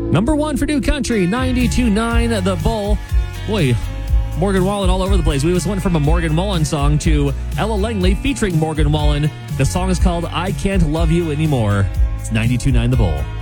Number one for New Country, 92.9 The Bull. Boy, Morgan Wallen all over the place. We just went from a Morgan Wallen song to Ella Langley featuring Morgan Wallen. The song is called I Can't Love You Anymore. It's 92.9 The Bull.